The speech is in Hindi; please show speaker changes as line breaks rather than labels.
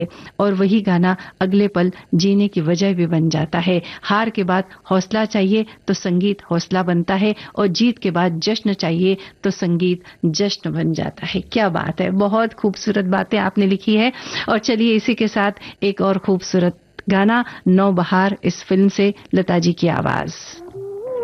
और वही गाना अगले पल जीने की वजह भी बन जाता है। हार के बाद हौसला चाहिए तो संगीत हौसला बनता है, और जीत के बाद जश्न चाहिए तो संगीत जश्न बन जाता है। क्या बात है, बहुत खूबसूरत बातें आपने लिखी है। और चलिए इसी के साथ एक और खूबसूरत गाना, नौबहार इस फिल्म से, लता जी की आवाज।